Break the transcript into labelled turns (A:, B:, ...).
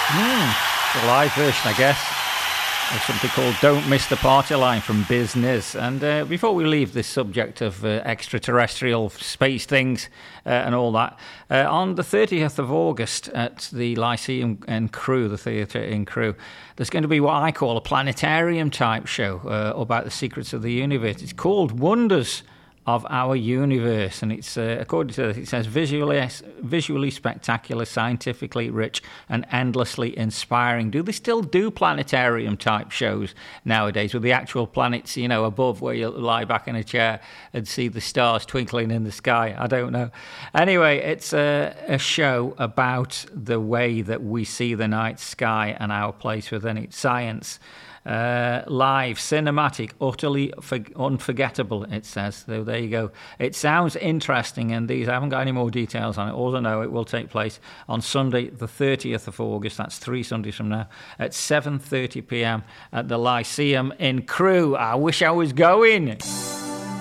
A: It's a live version, I guess, of something called Don't Miss the Party Line from Business. And before we leave this subject of extraterrestrial space things and all that, on the 30th of August at the Lyceum in Crewe, the theatre in Crewe, there's going to be what I call a planetarium type show about the secrets of the universe. It's called Wonders of Our Universe, and it's according to this, it says visually spectacular, scientifically rich, and endlessly inspiring. Do they still do planetarium type shows nowadays with the actual planets, you know, above, where you lie back in a chair and see the stars twinkling in the sky? I don't know. Anyway, it's a show about the way that we see the night sky and our place within it. Science. Live, cinematic, utterly unforgettable, it says. So there you go. It sounds interesting, and I haven't got any more details on it. All I know, it will take place on Sunday, the 30th of August. That's 3 Sundays from now, at 7:30 p.m. at the Lyceum in Crewe. I wish I was going.